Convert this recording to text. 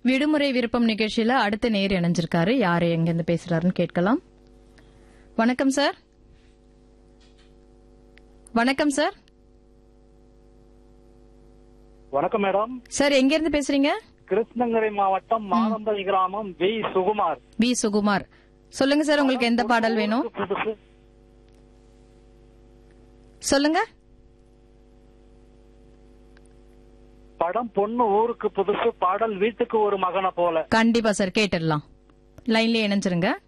விடுமுறை விருப்பம் நிகழ்ச்சியில அடுத்த நேர் இணைஞ்சிருக்காரு. யாரு எங்கிருந்து பேசுறாருன்னு கேட்கலாம். வணக்கம் சார். வணக்கம் சார். வணக்கம் மேடம். சார் எங்க இருந்து பேசுறீங்க? கிருஷ்ணகிரி மாவட்டம் மாதம்பதி கிராமம் வி சுகுமார். பி சுகுமார், சொல்லுங்க சார், உங்களுக்கு எந்த பாடல் வேணும்? சொல்லுங்க. படம் பொண்ணு ஊருக்கு புதுசு, பாடல் வீட்டுக்கு ஒரு மகனை போல. கண்டிப்பா சார், கேட்டுடலாம். லைன்லயே இணைஞ்சிருங்க.